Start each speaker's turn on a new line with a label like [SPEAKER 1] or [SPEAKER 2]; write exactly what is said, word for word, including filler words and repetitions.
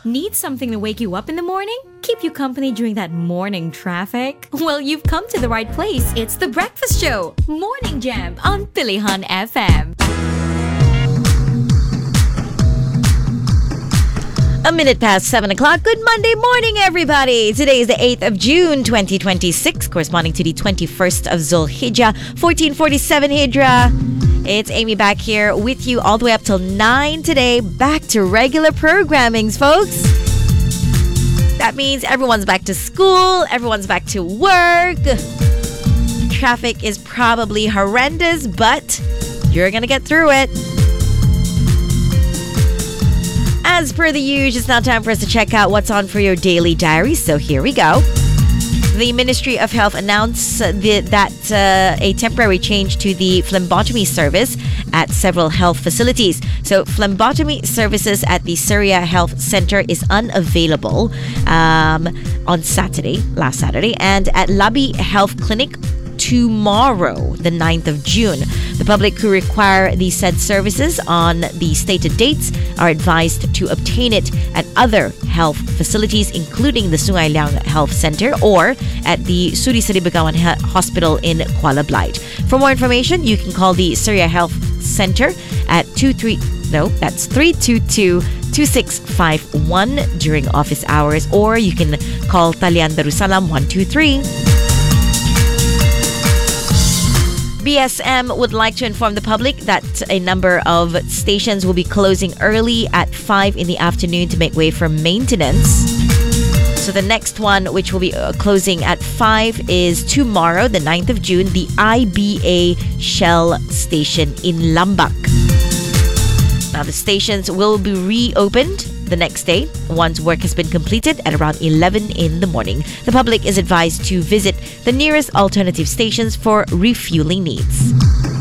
[SPEAKER 1] Need something to wake you up in the morning? Keep you company during that morning traffic? Well, you've come to the right place. It's The Breakfast Show, Morning Jam on Pilihan F M.
[SPEAKER 2] A minute past seven o'clock. Good Monday morning, everybody. Today is the eighth of June, twenty twenty-six, corresponding to the twenty-first of Zulhijjah, fourteen forty-seven Hijra. It's Amy back here with you all the way up till nine today. Back to regular programmings, folks. That means everyone's back to school, everyone's back to work. Traffic is probably horrendous, but you're gonna get through it. As per the usual, it's now time for us to check out what's on for your daily diary. So here we go. The Ministry of Health announced the, that uh, a temporary change to the phlebotomy service at several health facilities. So phlebotomy services at the Surya Health Center is unavailable um, on Saturday, last Saturday, and at Labi Health Clinic tomorrow, the ninth of June. The public who require the said services on the stated dates are advised to obtain it at other health facilities, including the Sungai Liang Health Center or at the Suri Seri Begawan Hospital in Kuala Blight. For more information, you can call the Surya Health Center at two three no, that's three two two, two six five one during office hours, or you can call Talian Darussalam one two three. B S M would like to inform the public that a number of stations will be closing early at five in the afternoon to make way for maintenance. So the next one, which will be uh, closing at five, is tomorrow, the ninth of June, the I B A Shell station in Lambak. Now the stations will be reopened the next day once work has been completed at around eleven in the morning. The public is advised to visit the nearest alternative stations for refueling needs.